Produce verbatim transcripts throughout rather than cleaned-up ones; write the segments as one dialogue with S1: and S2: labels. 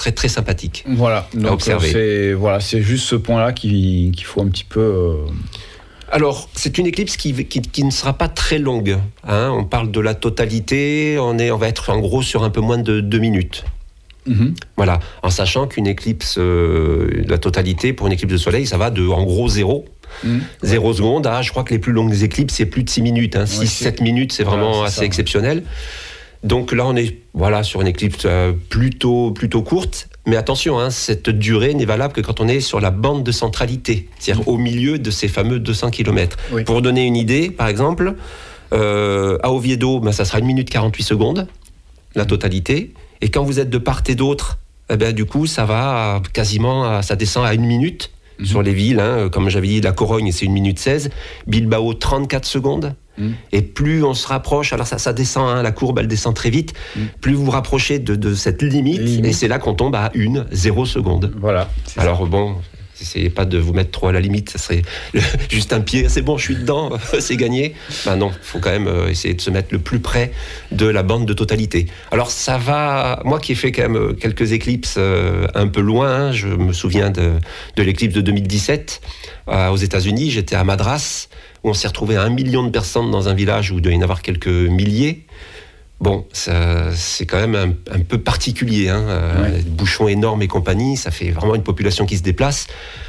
S1: très très sympathique.
S2: Voilà, donc
S1: à observer.
S2: C'est, voilà, c'est juste ce point-là qui, qu'il faut un petit peu... Euh...
S1: Alors, c'est une éclipse qui, qui, qui ne sera pas très longue. Hein. On parle de la totalité, on, est, on va être en gros sur un peu moins de deux minutes. Mmh. Voilà, en sachant qu'une éclipse, euh, la totalité pour une éclipse de soleil, ça va de en gros zéro. Mmh. Zéro ouais. seconde, ah, je crois que les plus longues éclipses, c'est plus de six minutes. Hein. six sept ouais, minutes, c'est vraiment voilà, c'est assez ça, exceptionnel. Ouais. Donc là, on est voilà, sur une éclipse euh, plutôt, plutôt courte. Mais attention, hein, cette durée n'est valable que quand on est sur la bande de centralité, c'est-à-dire mmh. au milieu de ces fameux deux cents kilomètres. Oui. Pour donner une idée, par exemple, euh, à Oviedo, ben, ça sera une minute quarante-huit secondes, la totalité. Et quand vous êtes de part et d'autre, eh ben, du coup, ça va à, quasiment, à, ça descend à une minute mmh. sur les villes. Hein, comme j'avais dit, la Corogne, c'est une minute seize. Bilbao, trente-quatre secondes. Mmh. Et plus on se rapproche, alors ça, ça descend, hein, la courbe, elle descend très vite. Mmh. Plus vous vous rapprochez de, de cette limite, limite, et c'est là qu'on tombe à une, zéro seconde.
S2: Voilà.
S1: Alors ça. Bon... Essayez pas de vous mettre trop à la limite, ça serait juste un pied, c'est bon, je suis dedans, c'est gagné. Ben non, il faut quand même essayer de se mettre le plus près de la bande de totalité. Alors ça va, moi qui ai fait quand même quelques éclipses un peu loin, hein, je me souviens de, de l'éclipse de deux mille dix-sept euh, aux États-Unis, j'étais à Madras, où on s'est retrouvé à un million de personnes dans un village où il doit y en avoir quelques milliers. Bon, ça, c'est quand même un, un peu particulier, hein. Ouais. Euh, bouchons énormes et compagnie, ça fait vraiment une population qui se déplace.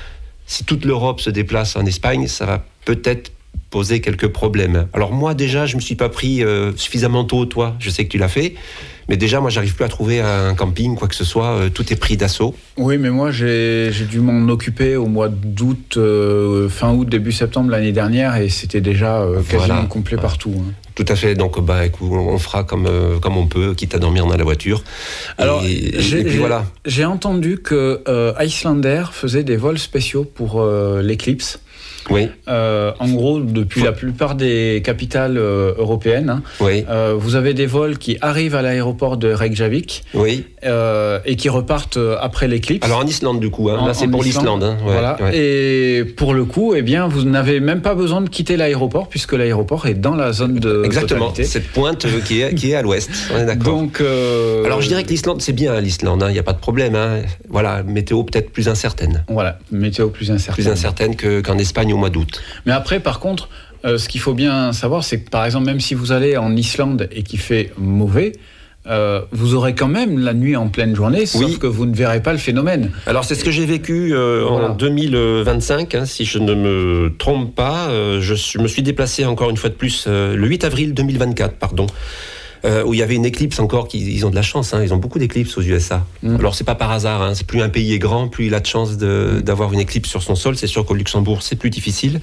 S1: Si toute l'Europe se déplace en Espagne, ça va peut-être poser quelques problèmes. Alors moi, déjà, je ne me suis pas pris euh, suffisamment tôt, toi, je sais que tu l'as fait, mais déjà, moi, j'arrive plus à trouver un camping, quoi que ce soit, euh, tout est pris d'assaut.
S2: Oui, mais moi, j'ai, j'ai dû m'en occuper au mois d'août, euh, fin août, début septembre l'année dernière, et c'était déjà euh, quasiment voilà. complet voilà. partout. Hein.
S1: Tout à fait, donc bah, écoute, on fera comme, euh, comme on peut, quitte à dormir dans la voiture.
S2: Alors,
S1: et,
S2: j'ai,
S1: et puis
S2: j'ai,
S1: voilà.
S2: J'ai entendu que euh, Icelandair faisait des vols spéciaux pour euh, l'éclipse.
S1: Oui.
S2: Euh, en gros, depuis Faut... la plupart des capitales euh, européennes, hein,
S1: oui.
S2: euh, vous avez des vols qui arrivent à l'aéroport de Reykjavik
S1: oui.
S2: euh, et qui repartent après l'éclipse.
S1: Alors en Islande, du coup, hein.
S2: en,
S1: là c'est pour Islande, l'Islande. Hein. Ouais,
S2: voilà.
S1: ouais.
S2: Et pour le coup, eh bien, vous n'avez même pas besoin de quitter l'aéroport puisque l'aéroport est dans la zone de
S1: Exactement.
S2: totalité.
S1: Cette pointe euh, qui, est, qui est à l'ouest. On est d'accord.
S2: Donc, euh...
S1: alors je dirais que l'Islande, c'est bien, hein, l'Islande, il hein, n'y a pas de problème. Hein. Voilà, météo peut-être plus incertaine.
S2: Voilà, météo plus incertaine.
S1: Plus incertaine que, qu'en Espagne au mois d'août.
S2: Mais après, par contre, euh, ce qu'il faut bien savoir, c'est que par exemple, même si vous allez en Islande et qu'il fait mauvais, euh, vous aurez quand même la nuit en pleine journée, sauf oui. que vous ne verrez pas le phénomène. Alors
S1: c'est ce que j'ai vécu euh, voilà. en deux mille vingt-cinq, hein, si je ne me trompe pas. Euh, je, je me suis déplacé encore une fois de plus euh, le huit avril deux mille vingt-quatre, pardon. Euh, où il y avait une éclipse encore, qui, ils ont de la chance, hein, ils ont beaucoup d'éclipses aux U S A. Mmh. Alors c'est pas par hasard, hein, c'est plus un pays est grand, plus il a de chance de, d'avoir une éclipse sur son sol. C'est sûr qu'au Luxembourg c'est plus difficile.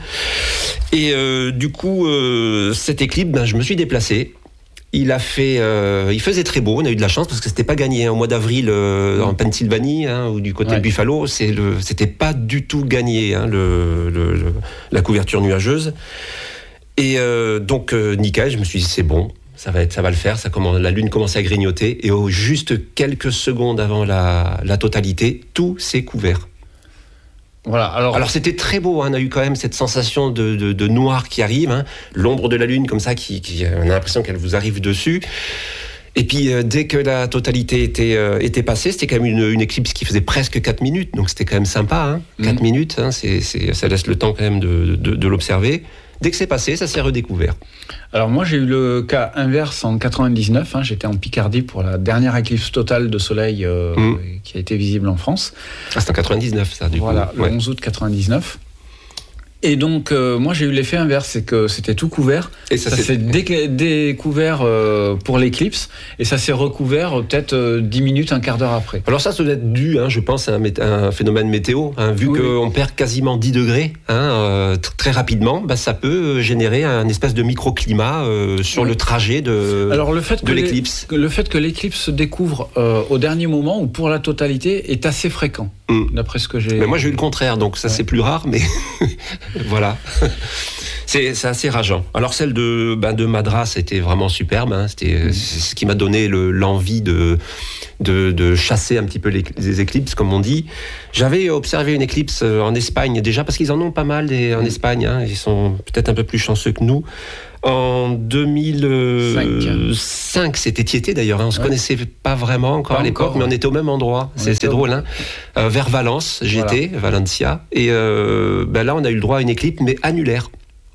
S1: Et euh, du coup, euh, cette éclipse, ben, je me suis déplacé. Il a fait, euh, il faisait très beau, on a eu de la chance parce que c'était pas gagné. Hein, au mois d'avril euh, mmh. en Pennsylvanie hein, ou du côté ouais. de Buffalo, c'est le, c'était pas du tout gagné hein, le, le, le, la couverture nuageuse. Et euh, donc euh, nickel, je me suis dit c'est bon. Ça va, être, ça va le faire, ça commence, la Lune commence à grignoter et au juste quelques secondes avant la, la totalité, tout s'est couvert. Voilà, alors... alors c'était très beau, hein, on a eu quand même cette sensation de, de, de noir qui arrive, hein, l'ombre de la Lune comme ça, qui, qui, on a l'impression qu'elle vous arrive dessus. Et puis euh, dès que la totalité était, euh, était passée, c'était quand même une, une éclipse qui faisait presque quatre minutes, donc c'était quand même sympa, hein, quatre mmh. minutes, hein, c'est, c'est, ça laisse le temps quand même de, de, de l'observer. Dès que c'est passé, ça s'est redécouvert.
S2: Alors moi, j'ai eu le cas inverse en quatre-vingt-dix-neuf. Hein, j'étais en Picardie pour la dernière éclipse totale de soleil euh, mmh. qui a été visible en France.
S1: Ah, c'est en quatre-vingt-dix-neuf, ça, du
S2: voilà,
S1: coup.
S2: Voilà, le ouais. onze août quatre-vingt-dix-neuf. Et donc, euh, moi, j'ai eu l'effet inverse, c'est que c'était tout couvert. Et ça, ça s'est dé- découvert euh, pour l'éclipse, et ça s'est recouvert euh, peut-être euh, dix minutes, un quart d'heure après.
S1: Alors ça, ça doit être dû, hein, je pense, à un, mé- un phénomène météo. Hein, vu oui. qu'on perd quasiment dix degrés hein, euh, t- très rapidement, bah, ça peut générer un espèce de microclimat euh, sur oui. le trajet de,
S2: Alors, le fait
S1: de
S2: que
S1: l'éclipse.
S2: Les, le fait que l'éclipse se découvre euh, au dernier moment, ou pour la totalité, est assez fréquent, mmh. d'après ce que j'ai...
S1: Mais moi, j'ai eu le contraire, donc ça, ouais. c'est plus rare, mais... Voilà. C'est, c'est assez rageant. Alors celle de, ben de Madras, c'était vraiment superbe. Hein. C'était mmh. c'est ce qui m'a donné le, l'envie de, de, de chasser un petit peu les, les éclipses, comme on dit. J'avais observé une éclipse en Espagne déjà, parce qu'ils en ont pas mal des, en Espagne. Hein. Ils sont peut-être un peu plus chanceux que nous. En deux mille cinq, c'était Tieté d'ailleurs. Hein. On ne se ouais. connaissait pas vraiment encore pas à l'époque, encore, mais ouais. on était au même endroit. C'est, c'est drôle. Hein. Euh, vers Valence, j'étais, voilà. Valencia. Et euh, ben là, on a eu le droit à une éclipse, mais annulaire.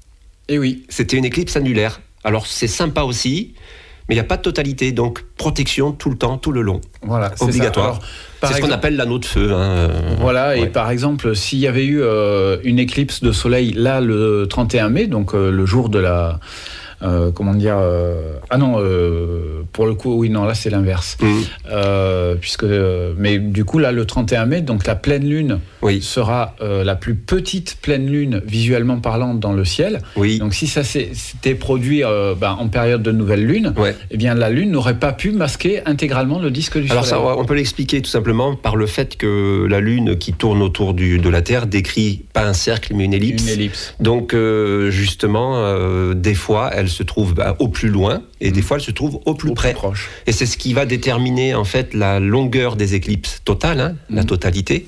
S2: Et oui.
S1: C'était une éclipse annulaire. Alors, c'est sympa aussi, mais il n'y a pas de totalité. Donc, protection tout le temps, tout le long.
S2: Voilà,
S1: obligatoire.
S2: Alors,
S1: c'est ce exemple, qu'on appelle l'anneau de feu. Hein.
S2: Voilà, ouais. Et par exemple, s'il y avait eu euh, une éclipse de soleil, là, le trente et un mai, donc euh, le jour de la... Euh, comment dire euh, ah non euh, pour le coup oui non là c'est l'inverse mmh. euh, puisque euh, mais du coup là le trente et un mai donc la pleine lune oui. sera euh, la plus petite pleine lune visuellement parlant dans le ciel oui. donc si ça s'était produit euh, ben, en période de nouvelle lune ouais. eh bien la lune n'aurait pas pu masquer intégralement le disque du
S1: alors
S2: soleil.
S1: Alors on peut l'expliquer tout simplement par le fait que la lune qui tourne autour du, de la Terre décrit pas un cercle mais une ellipse,
S2: une ellipse.
S1: Donc euh, justement euh, des fois elle se trouve bah, au plus loin et mmh. des fois elle se trouve au plus
S2: au
S1: près.
S2: Plus proche.
S1: Et c'est ce qui va déterminer en fait la longueur des éclipses totales, hein, mmh. la totalité.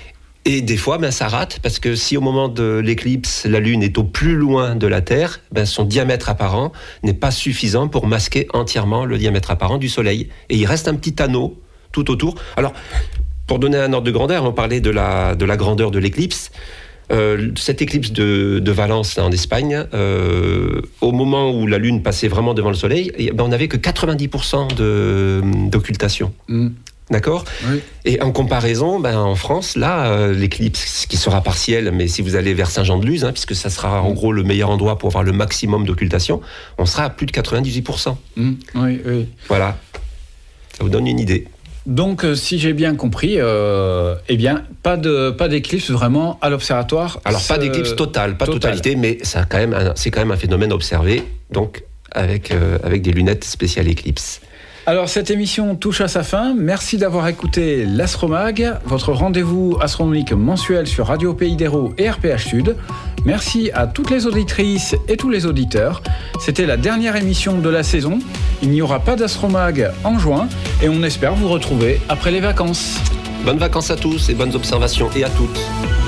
S1: Et des fois, ben, ça rate parce que si au moment de l'éclipse, la Lune est au plus loin de la Terre, ben, son diamètre apparent n'est pas suffisant pour masquer entièrement le diamètre apparent du Soleil. Et il reste un petit anneau tout autour. Alors, pour donner un ordre de grandeur, on parlait de la, de la grandeur de l'éclipse. Euh, cette éclipse de, de Valence là, en Espagne, euh, au moment où la Lune passait vraiment devant le Soleil, ben, on n'avait que quatre-vingt-dix pour cent de, d'occultation. Mmh. D'accord ? Oui. Et en comparaison, ben, en France, là, euh, l'éclipse qui sera partielle, mais si vous allez vers Saint-Jean-de-Luz, hein, puisque ça sera en gros le meilleur endroit pour avoir le maximum d'occultation, on sera à plus de quatre-vingt-dix-huit pour cent.
S2: Mmh. Oui, oui.
S1: Voilà. Ça vous donne une idée.
S2: Donc, euh, si j'ai bien compris, euh, eh bien, pas de pas d'éclipse vraiment à l'observatoire.
S1: Alors, pas d'éclipse totale, pas total. totalité, mais ça quand même un, c'est quand même un phénomène observé, donc avec euh, avec des lunettes spéciales éclipse.
S2: Alors, cette émission touche à sa fin. Merci d'avoir écouté l'Astromag, votre rendez-vous astronomique mensuel sur Radio Pays d'Hérault et R P H Sud. Merci à toutes les auditrices et tous les auditeurs. C'était la dernière émission de la saison. Il n'y aura pas d'Astromag en juin et on espère vous retrouver après les vacances.
S1: Bonnes vacances à tous et bonnes observations et à toutes.